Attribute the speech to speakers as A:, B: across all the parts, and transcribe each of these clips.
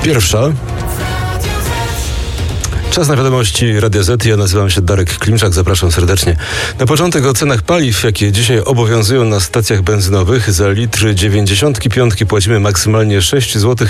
A: Pierwsza. Czas na wiadomości Radia Z. Ja nazywam się Darek Klimczak, zapraszam serdecznie. Na początek o cenach paliw, jakie dzisiaj obowiązują na stacjach benzynowych. Za litr 95 płacimy maksymalnie 6 zł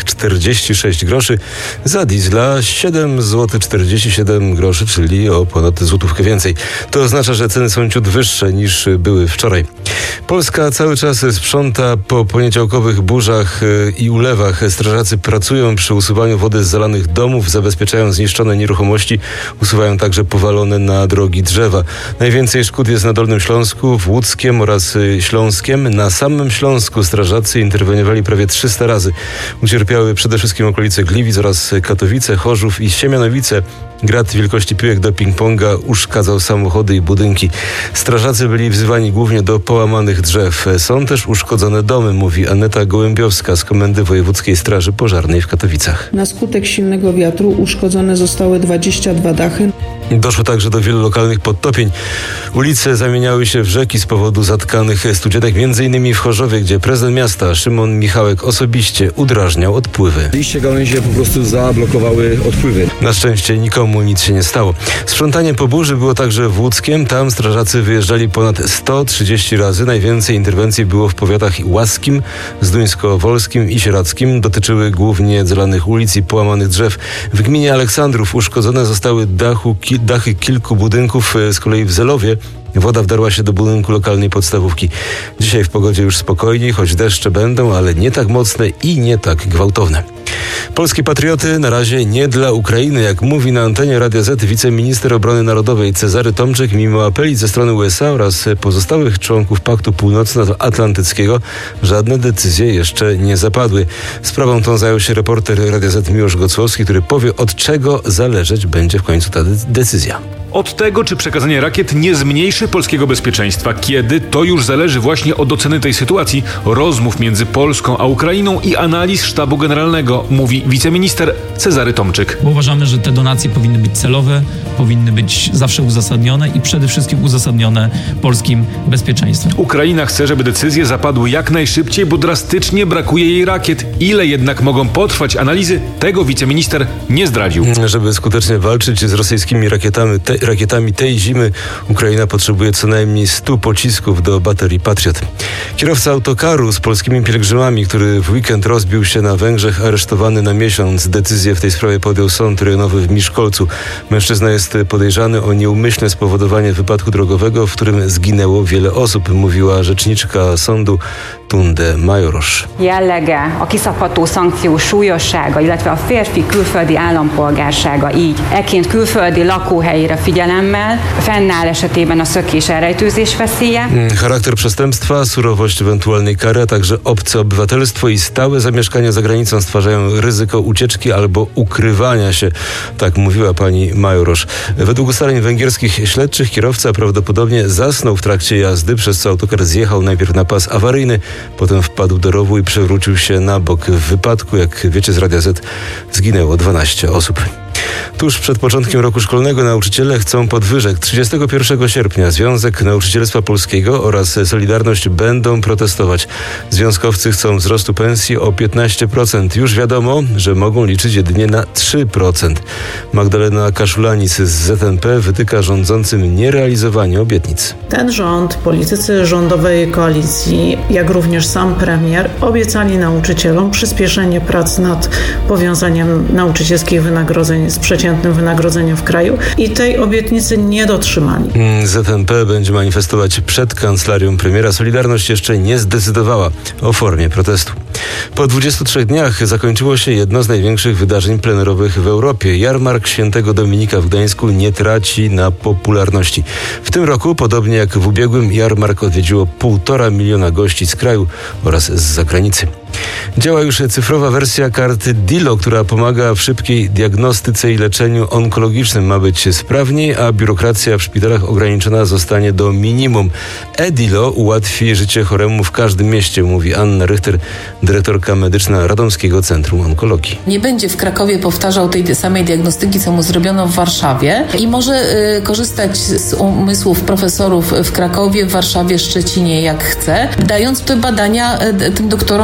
A: 46 groszy, za diesla 7 zł 47 groszy, czyli o ponad złotówkę więcej. To oznacza, że ceny są ciut wyższe niż były wczoraj. Polska cały czas sprząta po poniedziałkowych burzach i ulewach. Strażacy pracują przy usuwaniu wody z zalanych domów, zabezpieczają zniszczone nieruchomości, usuwają także powalone na drogi drzewa. Najwięcej szkód jest na Dolnym Śląsku, w Łódzkiem oraz Śląskiem. Na samym Śląsku strażacy interweniowali prawie 300 razy. Ucierpiały przede wszystkim okolice Gliwic oraz Katowice, Chorzów i Siemianowice. Grad wielkości piłek do ping-ponga uszkadzał samochody i budynki. Strażacy byli wzywani głównie do połamanych drzew. Są też uszkodzone domy, mówi Aneta Gołębiowska z Komendy Wojewódzkiej Straży Pożarnej w Katowicach.
B: Na skutek silnego wiatru uszkodzone zostały 22 dachy.
A: Doszło także do wielu lokalnych podtopień. Ulice zamieniały się w rzeki z powodu zatkanych studzienek, m.in. w Chorzowie, gdzie prezydent miasta Szymon Michałek osobiście udrażniał odpływy.
C: Liście gałęzie po prostu zablokowały odpływy.
A: Na szczęście nikomu nic się nie stało. Sprzątanie po burzy było także w Łódzkiem. Tam strażacy wyjeżdżali ponad 130 razy. Najwięcej interwencji było w powiatach łaskim, zduńsko-wolskim i sieradzkim. Dotyczyły głównie zalanych ulic i połamanych drzew. W gminie Aleksandrów uszkodzone zostały dachy kilku budynków. Z kolei w Zelowie woda wdarła się do budynku lokalnej podstawówki. Dzisiaj w pogodzie już spokojniej, choć deszcze będą, ale nie tak mocne i nie tak gwałtowne. Polskie patrioty na razie nie dla Ukrainy. Jak mówi na antenie Radia Z wiceminister obrony narodowej Cezary Tomczyk, mimo apeli ze strony USA oraz pozostałych członków Paktu Północnoatlantyckiego, żadne decyzje jeszcze nie zapadły. Sprawą tą zajął się reporter Radia Z Miłosz Gocłowski, który powie, od czego zależeć będzie w końcu ta decyzja.
D: Od tego, czy przekazanie rakiet nie zmniejszy polskiego bezpieczeństwa. Kiedy? To już zależy właśnie od oceny tej sytuacji, rozmów między Polską a Ukrainą i analiz Sztabu Generalnego, mówi wiceminister Cezary Tomczyk.
E: Bo uważamy, że te donacje powinny być celowe, powinny być zawsze uzasadnione i przede wszystkim uzasadnione polskim bezpieczeństwem.
D: Ukraina chce, żeby decyzje zapadły jak najszybciej, bo drastycznie brakuje jej rakiet. Ile jednak mogą potrwać analizy, tego wiceminister nie zdradził.
A: Żeby skutecznie walczyć z rosyjskimi rakietami tej zimy, Ukraina potrzebuje co najmniej 100 pocisków do baterii Patriot. Kierowca autokaru z polskimi pielgrzymami, który w weekend rozbił się na Węgrzech, aresztowany na miesiąc. Decyzję w tej sprawie podjął sąd rejonowy w Miszkolcu. Mężczyzna jest podejrzany o nieumyślne spowodowanie wypadku drogowego, w którym zginęło wiele osób, mówiła rzeczniczka sądu Tunde Majoros.
F: Jellege, a kiszabható szankció súlyossága, illetve a férfi külföldi állampolgársága így eként külföldi lakóhelyére figyelemmel fennáll esetében a szökés elrejtőzés veszélye.
A: Charakter przestępstwa, surowość ewentualnej kary, a także obce obywatelstwo i stałe zamieszkanie za granicą stwarzają ryzyko ucieczki albo ukrywania się, tak mówiła pani Majoros. Według ustaleń węgierskich śledczych kierowca prawdopodobnie zasnął w trakcie jazdy, przez co autokar zjechał najpierw na pas awaryjny, potem wpadł do rowu i przewrócił się na bok. W wypadku, jak wiecie z Radia Z, zginęło 12 osób. Tuż przed początkiem roku szkolnego nauczyciele chcą podwyżek. 31 sierpnia Związek Nauczycielstwa Polskiego oraz Solidarność będą protestować. Związkowcy chcą wzrostu pensji o 15%. Już wiadomo, że mogą liczyć jedynie na 3%. Magdalena Kaszulanis z ZNP wytyka rządzącym nierealizowanie obietnic.
B: Ten rząd, politycy rządowej koalicji, jak również sam premier obiecali nauczycielom przyspieszenie prac nad powiązaniem nauczycielskich wynagrodzeń z przeciętnym wynagrodzeniem w kraju i tej obietnicy nie dotrzymali.
A: ZNP będzie manifestować przed kancelarią premiera. Solidarność jeszcze nie zdecydowała o formie protestu. Po 23 dniach zakończyło się jedno z największych wydarzeń plenerowych w Europie. Jarmark Świętego Dominika w Gdańsku nie traci na popularności. W tym roku, podobnie jak w ubiegłym, jarmark odwiedziło 1,5 miliona gości z kraju oraz z zagranicy. Działa już cyfrowa wersja karty DILO, która pomaga w szybkiej diagnostyce i leczeniu onkologicznym. Ma być sprawniej, a biurokracja w szpitalach ograniczona zostanie do minimum. e-DILO ułatwi życie choremu w każdym mieście, mówi Anna Richter, dyrektorka medyczna Radomskiego Centrum Onkologii.
G: Nie będzie w Krakowie powtarzał tej samej diagnostyki, co mu zrobiono w Warszawie i może korzystać z umysłów profesorów w Krakowie, w Warszawie, Szczecinie, jak chce, dając te badania tym doktorom,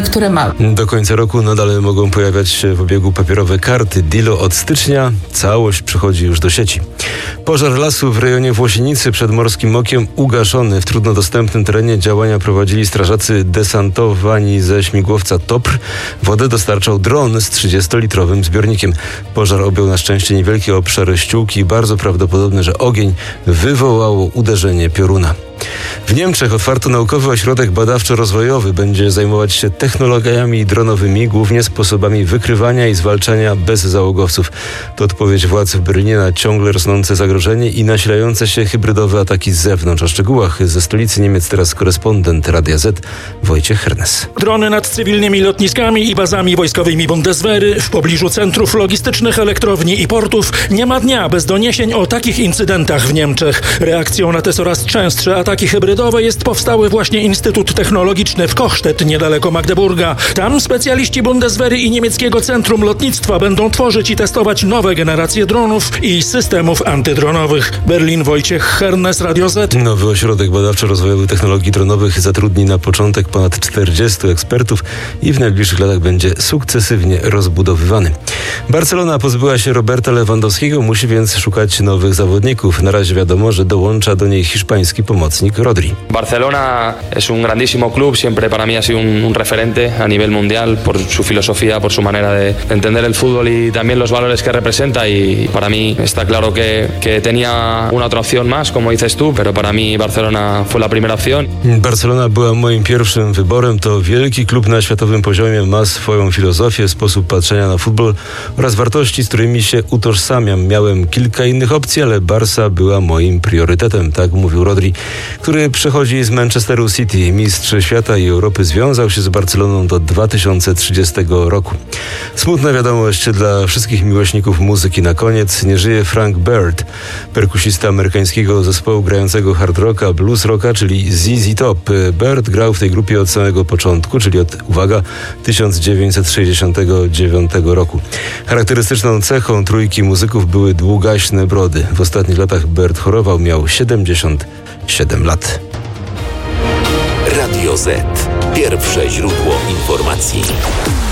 G: które ma.
A: Do końca roku nadal mogą pojawiać się w obiegu papierowe karty Dilo. Od stycznia całość przechodzi już do sieci. Pożar lasu w rejonie Włosienicy przed Morskim Okiem ugaszony. W trudno dostępnym terenie działania prowadzili strażacy desantowani ze śmigłowca TOPR. Wodę dostarczał dron z 30-litrowym zbiornikiem. Pożar objął na szczęście niewielkie obszary ściółki i bardzo prawdopodobne, że ogień wywołało uderzenie pioruna. W Niemczech otwarto naukowy ośrodek badawczo-rozwojowy. Będzie zajmować się technologiami dronowymi, głównie sposobami wykrywania i zwalczania bezzałogowców. To odpowiedź władz w Berlinie na ciągle rosnące zagrożenie i nasilające się hybrydowe ataki z zewnątrz. O szczegółach ze stolicy Niemiec teraz korespondent Radia Z Wojciech Hernes.
H: Drony nad cywilnymi lotniskami i bazami wojskowymi Bundeswehry w pobliżu centrów logistycznych, elektrowni i portów. Nie ma dnia bez doniesień o takich incydentach w Niemczech. Reakcją na te coraz częstsze ataki hybrydowe jest powstały właśnie Instytut Technologiczny w Kochstedt, niedaleko Magdeburga. Tam specjaliści Bundeswehry i niemieckiego Centrum Lotnictwa będą tworzyć i testować nowe generacje dronów i systemów antydronowych. Berlin, Wojciech Hernes, Radio Z.
A: Nowy ośrodek badawczo-rozwojowy technologii dronowych zatrudni na początek ponad 40 ekspertów i w najbliższych latach będzie sukcesywnie rozbudowywany. Barcelona pozbyła się Roberta Lewandowskiego, musi więc szukać nowych zawodników. Na razie wiadomo, że dołącza do niej hiszpański pomocnik Rodri.
I: Barcelona es un grandísimo club, siempre para mí ha sido un referente a nivel mundial por su filosofía, por su manera de entender el fútbol y también los valores que representa, y para mí está claro que tenía una otra opción más, como dices tú, pero para mí Barcelona fue la primera opción.
A: Barcelona była moim pierwszym wyborem. To wielki klub na światowym poziomie, ma swoją filozofię, sposób patrzenia na futbol oraz wartości, z którymi się utożsamiam. Miałem kilka innych opcji, ale Barca była moim priorytetem, tak mówił Rodri, który przechodzi z Manchesteru City. Mistrz świata i Europy związał się z Barceloną do 2030 roku. Smutna wiadomość dla wszystkich miłośników muzyki na koniec. Nie żyje Frank Bird, perkusista amerykańskiego zespołu grającego hard rocka, blues rocka, czyli ZZ Top. Bird grał w tej grupie od samego początku, czyli od, uwaga, 1969 roku. Charakterystyczną cechą trójki muzyków były długaśne brody. W ostatnich latach Bird chorował, miał 77 lat.
J: Radio Z. Pierwsze źródło informacji.